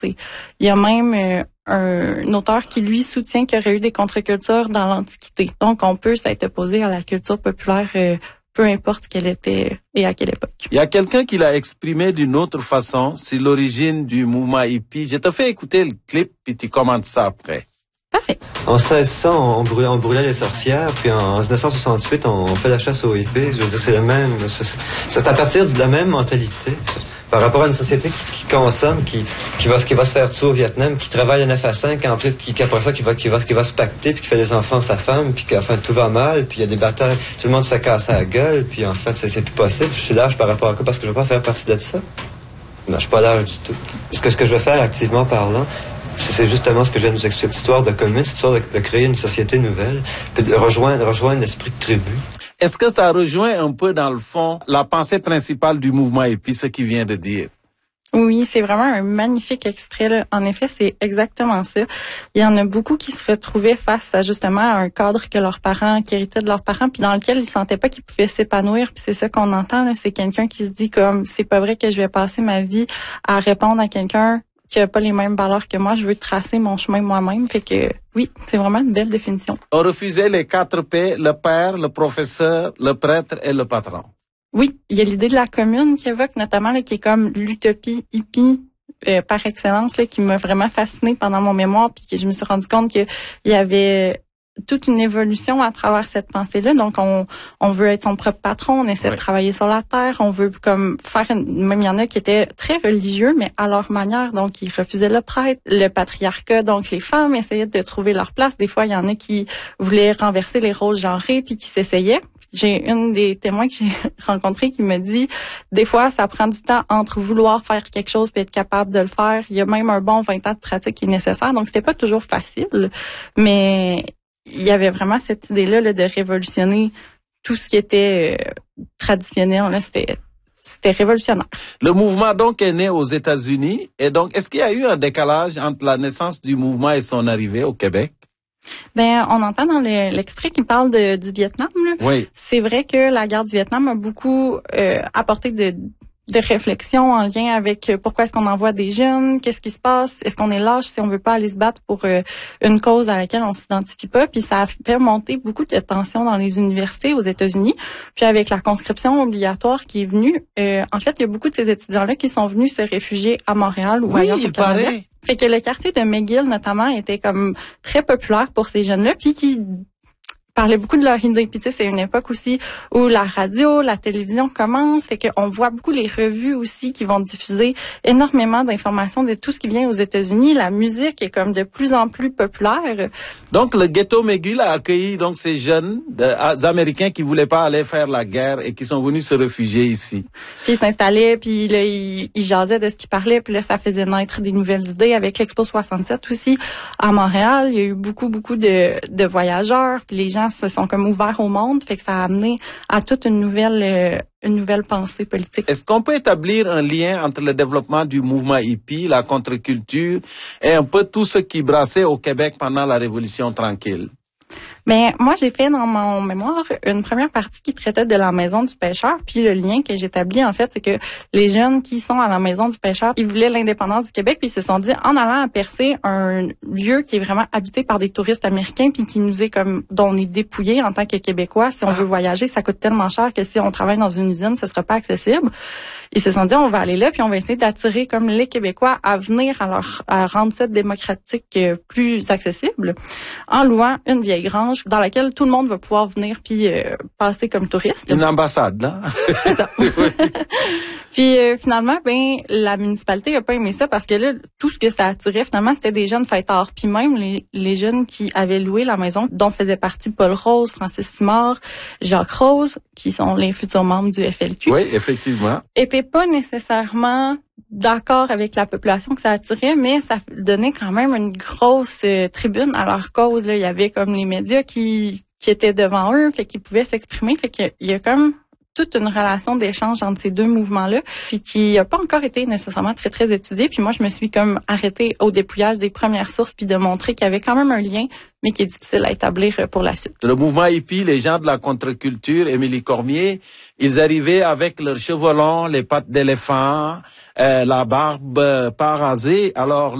Il y a même un auteur qui, lui, soutient qu'il y aurait eu des contre-cultures dans l'Antiquité. Donc, on peut s'être opposé à la culture populaire, peu importe quelle était et à quelle époque. Il y a quelqu'un qui l'a exprimé d'une autre façon, c'est l'origine du mouvement hippie. Je te fais écouter le clip, puis tu commentes ça après. Parfait. En 1600, on brûlait les sorcières, puis en 1968, on fait la chasse aux hippies. Je veux dire, c'est le même. C'est à partir de la même mentalité. Par rapport à une société qui consomme, qui va se faire tuer au Vietnam, qui travaille à 9 à 5, en plus, qui après ça, qui va se pacter, puis qui fait des enfants à sa femme, puis qu'enfin tout va mal, puis il y a des batailles, tout le monde se fait casser la gueule, puis en fait, c'est plus possible. Je suis large par rapport à quoi? Parce que je veux pas faire partie de ça. Non, je suis pas large du tout. Ce que je veux faire activement parlant, c'est justement ce que je viens de nous expliquer, cette histoire de commune, cette histoire de créer une société nouvelle, puis de rejoindre l'esprit de tribu. Est-ce que ça rejoint un peu, dans le fond, la pensée principale du mouvement hippie, ce qu'il vient de dire? Oui, c'est vraiment un magnifique extrait, là. En effet, c'est exactement ça. Il y en a beaucoup qui se retrouvaient face à justement un cadre que leurs parents, qui héritaient de leurs parents, puis dans lequel ils sentaient pas qu'ils pouvaient s'épanouir. Puis c'est ça qu'on entend, là. C'est quelqu'un qui se dit comme, c'est pas vrai que je vais passer ma vie à répondre à quelqu'un qui a pas les mêmes valeurs que moi. Je veux tracer mon chemin moi-même. Fait que oui, c'est vraiment une belle définition. On refusait les 4 P, le père, le professeur, le prêtre et le patron. Oui, il y a l'idée de la commune qui évoque notamment, là, qui est comme l'utopie hippie par excellence, là, qui m'a vraiment fascinée pendant mon mémoire, puis que je me suis rendu compte qu'il y avait toute une évolution à travers cette pensée-là. Donc, on veut être son propre patron, on essaie de travailler sur la terre, on veut comme faire même il y en a qui étaient très religieux, mais à leur manière. Donc, ils refusaient le prêtre, le patriarcat. Donc, les femmes essayaient de trouver leur place. Des fois, il y en a qui voulaient renverser les rôles genrés puis qui s'essayaient. J'ai une des témoins que j'ai rencontrés qui me dit, des fois, ça prend du temps entre vouloir faire quelque chose et être capable de le faire. Il y a même un bon 20 ans de pratique qui est nécessaire. Donc, c'était pas toujours facile, mais il y avait vraiment cette idée-là, là, de révolutionner tout ce qui était traditionnel. Là, c'était révolutionnaire. Le mouvement, donc, est né aux États-Unis. Et donc, est-ce qu'il y a eu un décalage entre la naissance du mouvement et son arrivée au Québec? Ben, on entend dans l'extrait qui parle du Vietnam, là. Oui. C'est vrai que la guerre du Vietnam a beaucoup apporté de réflexion en lien avec pourquoi est-ce qu'on envoie des jeunes, qu'est-ce qui se passe, est-ce qu'on est lâche si on veut pas aller se battre pour une cause à laquelle on s'identifie pas, puis ça a fait monter beaucoup de tensions dans les universités aux États-Unis, puis avec la conscription obligatoire qui est venue, en fait, il y a beaucoup de ces étudiants-là qui sont venus se réfugier à Montréal ou ailleurs au Canada. Paraît. Fait que le quartier de McGill, notamment, était comme très populaire pour ces jeunes-là, puis qui parlaient beaucoup de leur idée. Puis tu sais, c'est une époque aussi où la radio, la télévision commencent, fait qu'on voit beaucoup les revues aussi qui vont diffuser énormément d'informations de tout ce qui vient aux États-Unis. La musique est comme de plus en plus populaire. Donc, le ghetto McGill a accueilli donc ces jeunes Américains qui voulaient pas aller faire la guerre et qui sont venus se réfugier ici. Puis ils s'installaient, puis là, ils jasaient de ce qu'ils parlaient, puis là, ça faisait naître des nouvelles idées. Avec l'Expo 67 aussi, à Montréal, il y a eu beaucoup de voyageurs, puis les gens se sont comme ouverts au monde, fait que ça a amené à toute une nouvelle pensée politique. Est-ce qu'on peut établir un lien entre le développement du mouvement hippie, la contre-culture et un peu tout ce qui brassait au Québec pendant la Révolution tranquille? Mais moi, j'ai fait dans mon mémoire une première partie qui traitait de la maison du pêcheur. Puis le lien que j'établis, en fait, c'est que les jeunes qui sont à la maison du pêcheur, ils voulaient l'indépendance du Québec, puis ils se sont dit, en allant à Percé, un lieu qui est vraiment habité par des touristes américains, puis qui nous est comme, dont on est dépouillé en tant que Québécois. Si on veut voyager, ça coûte tellement cher que si on travaille dans une usine, ce sera pas accessible. Ils se sont dit, on va aller là, puis on va essayer d'attirer comme les Québécois à venir à rendre ça démocratique plus accessible, en louant une vieille grange dans laquelle tout le monde va pouvoir venir puis passer comme touriste. Une ambassade, là. C'est ça. Puis finalement, ben la municipalité a pas aimé ça parce que là, tout ce que ça attirait finalement, c'était des jeunes fêtards. Puis même les jeunes qui avaient loué la maison, dont faisait partie Paul Rose, Francis Simard, Jacques Rose, qui sont les futurs membres du FLQ. Oui, effectivement. Étaient pas nécessairement d'accord avec la population que ça attirait, mais ça donnait quand même une grosse tribune à leur cause. Là, il y avait comme les médias qui étaient devant eux, fait qu'ils pouvaient s'exprimer, fait qu'il y a comme toute une relation d'échange entre ces deux mouvements-là, puis qui a pas encore été nécessairement très, très étudiée. Puis moi, je me suis comme arrêtée au dépouillage des premières sources, puis de montrer qu'il y avait quand même un lien, mais qui est difficile à établir pour la suite. Le mouvement hippie, les gens de la contre-culture, Émilie Cormier, ils arrivaient avec leurs cheveux longs, les pattes d'éléphant, la barbe pas rasée. Alors